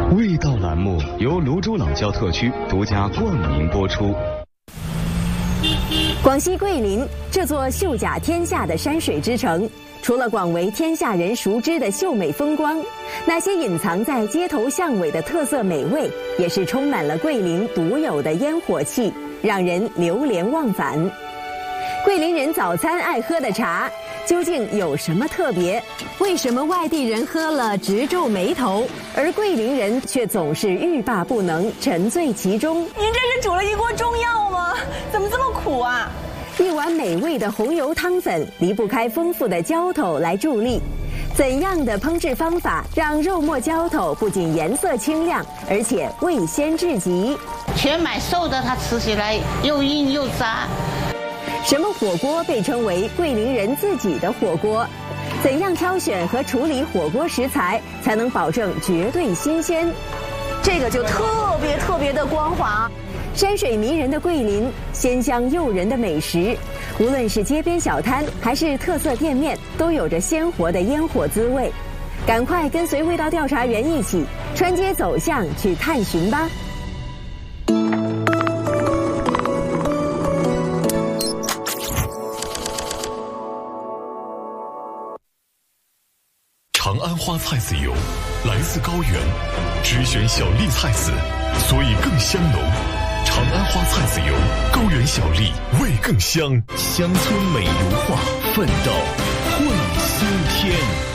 味道栏目由泸州老窖特区独家冠名播出。 广西桂林这座秀甲天下的山水之城，除了广为天下人熟知的秀美风光，那些隐藏在街头巷尾的特色美味，也是充满了桂林独有的烟火气，让人流连忘返。桂林人早餐爱喝的茶究竟有什么特别？为什么外地人喝了直皱眉头，而桂林人却总是欲罢不能，沉醉其中？ 您这是煮了一锅中药吗？怎么这么苦啊？ 一碗美味的红油汤粉离不开丰富的浇头来助力。怎样的烹制方法让肉末浇头不仅颜色清亮，而且味鲜至极？ 全买瘦的，它吃起来又硬又渣。 什么火锅被称为桂林人自己的火锅？怎样挑选和处理火锅食材才能保证绝对新鲜？ 这个就特别的光滑。 山水迷人的桂林，鲜香诱人的美食，无论是街边小摊还是特色店面，都有着鲜活的烟火滋味。赶快跟随味道调查员一起穿街走巷去探寻吧。 长安花菜籽油来自高原，只选小粒菜籽，所以更香浓。长安花菜籽油，高原小粒，味更香。乡村美如画，奋斗会新天。